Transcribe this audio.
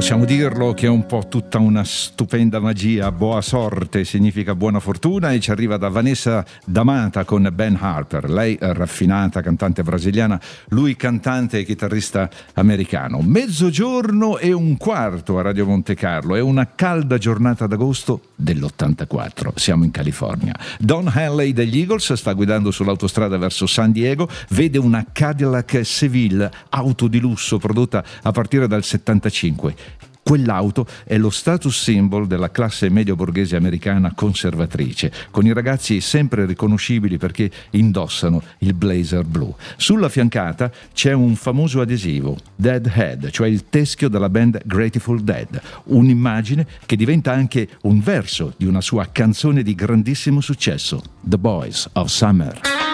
Possiamo dirlo che è un po' tutta una stupenda magia. Boa sorte significa buona fortuna, e ci arriva da Vanessa D'Amata con Ben Harper. Lei raffinata cantante brasiliana, lui cantante e chitarrista americano. 12:15 a Radio Monte Carlo. È una calda giornata d'agosto dell'84. Siamo in California. Don Henley degli Eagles sta guidando sull'autostrada verso San Diego. Vede una Cadillac Seville, auto di lusso prodotta a partire dal 75. Quell'auto è lo status symbol della classe medio borghese americana conservatrice, con i ragazzi sempre riconoscibili perché indossano il blazer blu. Sulla fiancata c'è un famoso adesivo, Deadhead, cioè il teschio della band Grateful Dead, un'immagine che diventa anche un verso di una sua canzone di grandissimo successo, The Boys of Summer.